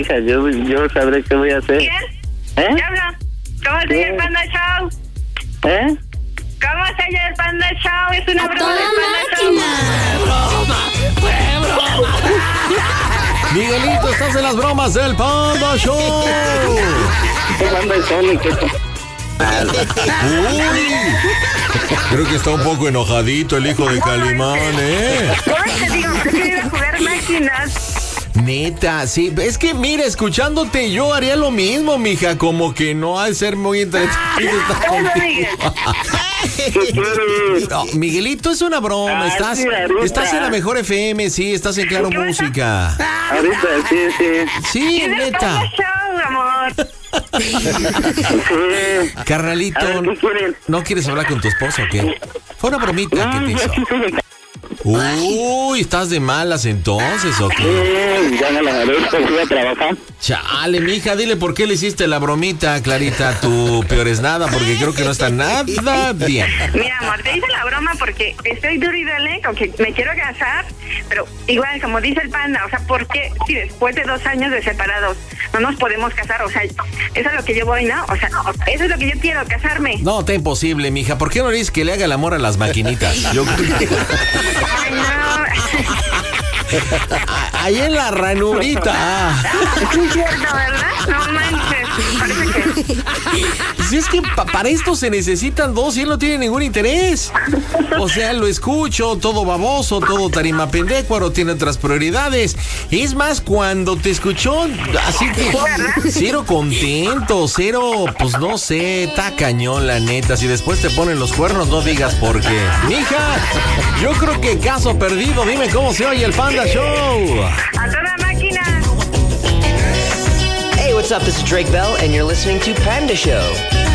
hija, yo sabré qué voy a hacer. ¿Quién? ¿Qué habla? ¿Cómo se oye el Panda Show? ¿Cómo se oye el Panda Show? Es una broma del Panda Show. Miguelito, estás en las bromas del Panda Show. ¿Qué Panda Sonic? Uy, creo que está un poco enojadito el hijo de Calimán, ¿Cómo te digo? Que quiero ir a jugar máquinas. Neta, sí, es que mira, escuchándote yo haría lo mismo, mija, como que no ha de ser muy entretenido estar contigo. No, Miguelito, es una broma, estás en la mejor FM, sí, estás en Claro Música. Ahorita, sí. Sí, neta. Show, amor. Carnalito, ¿no quieres hablar con tu esposo o qué? Fue una bromita que te hizo. Uy, ¿estás de malas entonces o qué? Ya me la agarré, fui a trabajar. Chale, mija, dile por qué le hiciste la bromita, Clarita, tu peor es nada, porque creo que no está nada bien. Mira, amor, te hice la broma porque estoy duro y dale con que me quiero casar, pero igual, como dice el Panda, o sea, ¿por qué si después de 2 años de separados no nos podemos casar? O sea, eso es lo que yo voy, ¿no? O sea, eso es lo que yo quiero, casarme. No, está imposible, mija. ¿Por qué no le dices que le haga el amor a las maquinitas? Yo creo que... Ay, no. Ahí en la ranurita. Sí, es cierto, ¿verdad? No manches. Parece que... Si es que para esto se necesitan 2 y él no tiene ningún interés. O sea, lo escucho, todo baboso, todo tarima pendécuaro, tiene otras prioridades. Es más, cuando te escuchó, así que cero contento, cero, pues no sé, está cañón la neta. Si después te ponen los cuernos, no digas por qué. Mija, yo creo que caso perdido. Dime cómo se oye el Panda Show. A toda máquina. Hey, what's up? This is Drake Bell, and you're listening to Panda Show.